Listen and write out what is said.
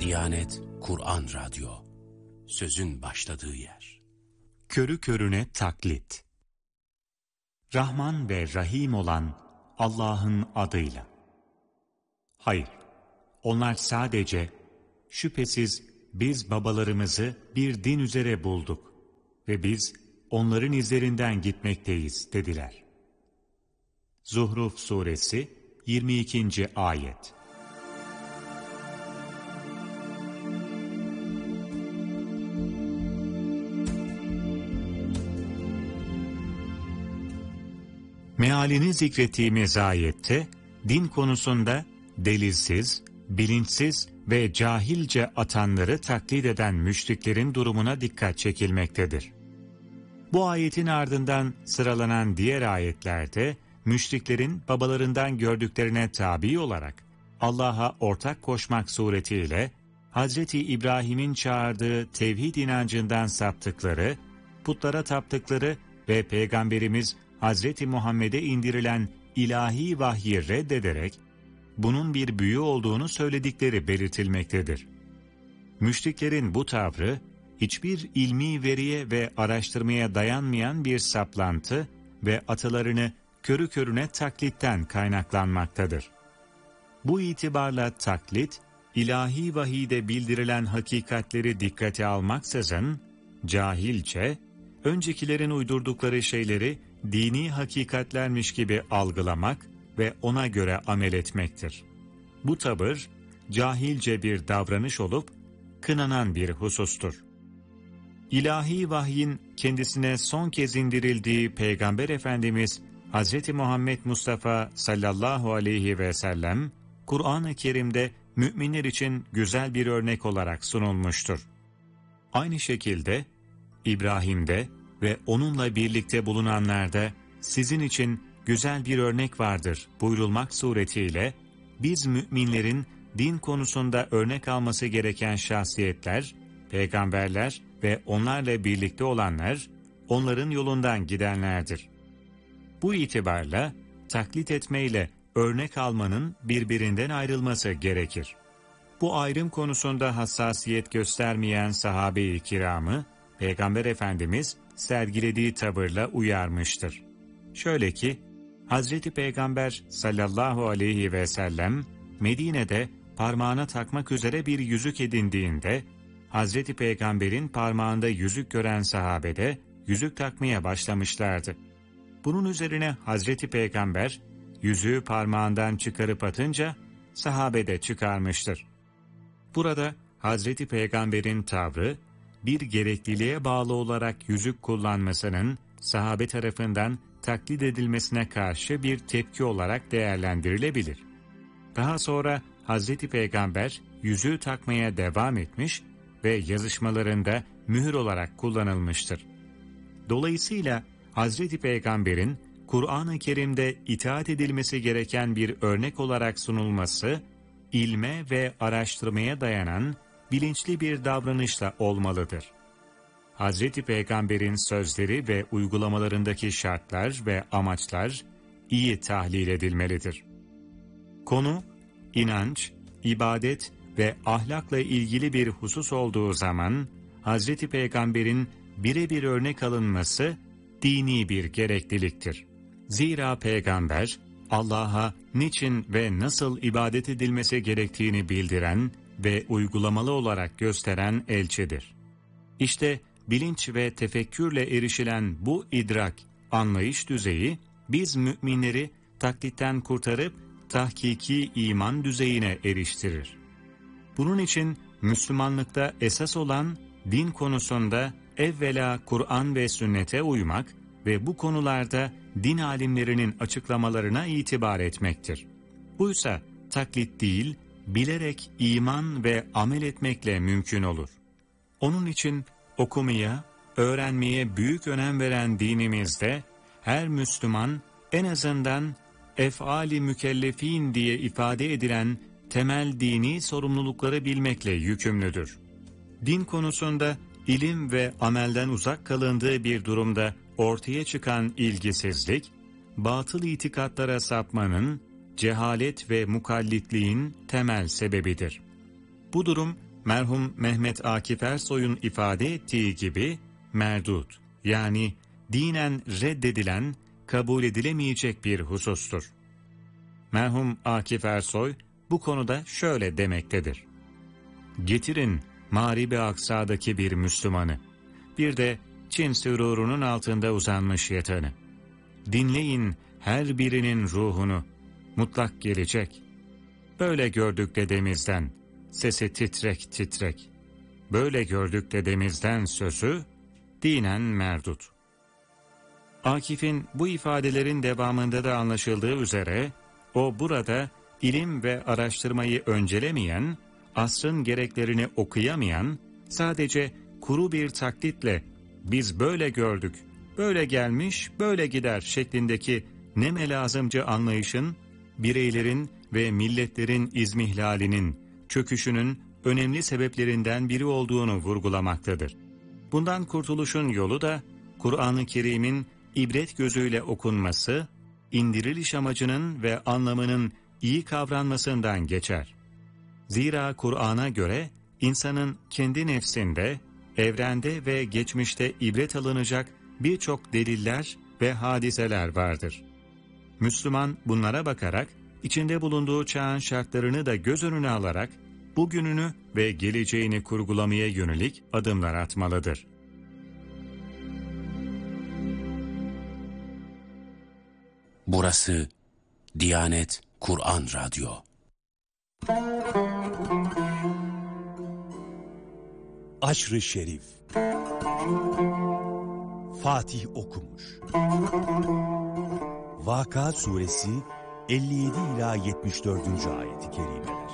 Diyanet Kur'an Radyo, sözün başladığı yer. Körü körüne taklit. Rahman ve Rahim olan Allah'ın adıyla. Hayır, onlar sadece, şüphesiz biz babalarımızı bir din üzere bulduk ve biz onların izlerinden gitmekteyiz dediler. Zuhruf Suresi 22. Ayet. Mealini zikrettiğimiz ayette, din konusunda delilsiz, bilinçsiz ve cahilce atanları taklit eden müşriklerin durumuna dikkat çekilmektedir. Bu ayetin ardından sıralanan diğer ayetlerde, müşriklerin babalarından gördüklerine tabi olarak, Allah'a ortak koşmak suretiyle, Hazreti İbrahim'in çağırdığı tevhid inancından saptıkları, putlara taptıkları ve Peygamberimiz Hazreti Muhammed'e indirilen ilahi vahyi reddederek, bunun bir büyü olduğunu söyledikleri belirtilmektedir. Müşriklerin bu tavrı, hiçbir ilmi veriye ve araştırmaya dayanmayan bir saplantı ve atalarını körü körüne taklitten kaynaklanmaktadır. Bu itibarla taklit, ilahi vahide bildirilen hakikatleri dikkate almaksızın, cahilce, öncekilerin uydurdukları şeyleri dini hakikatlermiş gibi algılamak ve ona göre amel etmektir. Bu tavır, cahilce bir davranış olup, kınanan bir husustur. İlahi vahyin kendisine son kez indirildiği Peygamber Efendimiz Hz. Muhammed Mustafa sallallahu aleyhi ve sellem, Kur'an-ı Kerim'de müminler için güzel bir örnek olarak sunulmuştur. Aynı şekilde, İbrahim'de ve onunla birlikte bulunanlarda sizin için güzel bir örnek vardır buyurulmak suretiyle, biz müminlerin din konusunda örnek alması gereken şahsiyetler, peygamberler ve onlarla birlikte olanlar, onların yolundan gidenlerdir. Bu itibarla taklit etmeyle örnek almanın birbirinden ayrılması gerekir. Bu ayrım konusunda hassasiyet göstermeyen sahabe-i kiramı, Peygamber Efendimiz sergilediği tavırla uyarmıştır. Şöyle ki, Hazreti Peygamber sallallahu aleyhi ve sellem, Medine'de parmağına takmak üzere bir yüzük edindiğinde, Hazreti Peygamber'in parmağında yüzük gören sahabede yüzük takmaya başlamışlardı. Bunun üzerine Hazreti Peygamber, yüzüğü parmağından çıkarıp atınca, sahabe de çıkarmıştır. Burada Hazreti Peygamber'in tavrı, bir gerekliliğe bağlı olarak yüzük kullanmasının sahabe tarafından taklit edilmesine karşı bir tepki olarak değerlendirilebilir. Daha sonra Hazreti Peygamber yüzüğü takmaya devam etmiş ve yazışmalarında mühür olarak kullanılmıştır. Dolayısıyla Hazreti Peygamber'in Kur'an-ı Kerim'de itaat edilmesi gereken bir örnek olarak sunulması, ilme ve araştırmaya dayanan bilinçli bir davranışla olmalıdır. Hazreti Peygamber'in sözleri ve uygulamalarındaki şartlar ve amaçlar iyi tahlil edilmelidir. Konu, inanç, ibadet ve ahlakla ilgili bir husus olduğu zaman, Hazreti Peygamber'in birebir örnek alınması dini bir gerekliliktir. Zira Peygamber, Allah'a niçin ve nasıl ibadet edilmesi gerektiğini bildiren ve uygulamalı olarak gösteren elçidir. İşte bilinç ve tefekkürle erişilen bu idrak, anlayış düzeyi, biz müminleri taklitten kurtarıp tahkiki iman düzeyine eriştirir. Bunun için Müslümanlıkta esas olan din konusunda evvela Kur'an ve sünnete uymak ve bu konularda din alimlerinin açıklamalarına itibar etmektir. Buysa taklit değil, bilerek iman ve amel etmekle mümkün olur. Onun için okumaya, öğrenmeye büyük önem veren dinimizde her Müslüman en azından ef'ali mükellefin diye ifade edilen temel dini sorumlulukları bilmekle yükümlüdür. Din konusunda ilim ve amelden uzak kalındığı bir durumda ortaya çıkan ilgisizlik, batıl itikatlara sapmanın, cehalet ve mukallitliğin temel sebebidir. Bu durum, merhum Mehmet Akif Ersoy'un ifade ettiği gibi merdut, yani dinen reddedilen, kabul edilemeyecek bir husustur. Merhum Akif Ersoy bu konuda şöyle demektedir: Getirin Mağrib-i Aksa'daki bir Müslümanı, bir de Çin sürurunun altında uzanmış yatanı. Dinleyin her birinin ruhunu, mutlak gelecek. Böyle gördük dedemizden, sesi titrek titrek. Böyle gördük dedemizden sözü, dinen merdut. Akif'in bu ifadelerin devamında da anlaşıldığı üzere, o burada ilim ve araştırmayı öncelemeyen, asrın gereklerini okuyamayan, sadece kuru bir taklitle biz böyle gördük, böyle gelmiş, böyle gider şeklindeki nemelazımcı anlayışın, bireylerin ve milletlerin izmihlalinin, çöküşünün önemli sebeplerinden biri olduğunu vurgulamaktadır. Bundan kurtuluşun yolu da Kur'an-ı Kerim'in ibret gözüyle okunması, indiriliş amacının ve anlamının iyi kavranmasından geçer. Zira Kur'an'a göre insanın kendi nefsinde, evrende ve geçmişte ibret alınacak birçok deliller ve hadiseler vardır. Müslüman bunlara bakarak, içinde bulunduğu çağın şartlarını da göz önüne alarak, bugününü ve geleceğini kurgulamaya yönelik adımlar atmalıdır. Burası Diyanet Kur'an Radyo. Aşr-ı Şerif Fatih okumuş. Vaka suresi 57 ila 74. ayet-i kerimeler.